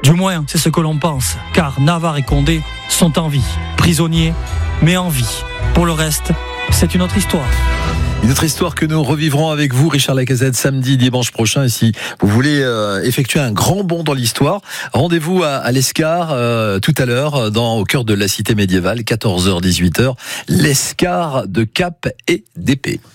Du moins, c'est ce que l'on pense, car Navarre et Condé sont en vie, prisonniers, mais en vie. Pour le reste, c'est une autre histoire. Une autre histoire que nous revivrons avec vous, Richard Lacazette, samedi, dimanche prochain. Et si vous voulez effectuer un grand bond dans l'histoire, rendez-vous à l'Escar tout à l'heure, au cœur de la cité médiévale, 14h-18h, l'Escar de Cap et d'Épée.